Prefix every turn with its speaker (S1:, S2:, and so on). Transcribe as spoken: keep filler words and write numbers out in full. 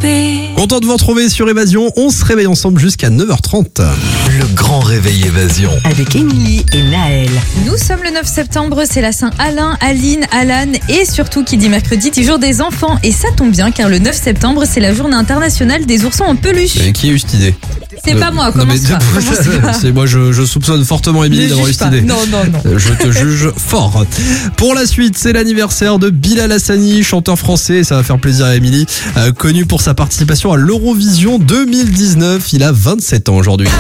S1: rêver.
S2: Content de vous retrouver sur Évasion, on se réveille ensemble jusqu'à neuf heures trente.
S3: Le grand réveil Évasion.
S1: Avec Émilie et Naël.
S4: Nous sommes le neuf septembre, c'est la Saint-Alain, Aline, Alan et surtout qui dit mercredi dit jour des enfants. Et ça tombe bien car le neuf septembre c'est la journée internationale des oursons en peluche.
S2: Et qui a eu cette idée?
S4: C'est
S2: De-
S4: pas moi,
S2: Non,
S4: commence
S2: mais-
S4: pas. Commence pas.
S2: C'est moi, je, je soupçonne fortement Émilie
S4: Ne
S2: d'avoir eu
S4: juge
S2: cette
S4: pas.
S2: idée.
S4: Non, non, non.
S2: Euh, Je te juge fort. Pour la suite, c'est l'anniversaire de Bilal Hassani, chanteur français, ça va faire plaisir à Émilie, euh, connu pour sa participation à l'Eurovision deux mille dix-neuf. Il a vingt-sept ans aujourd'hui.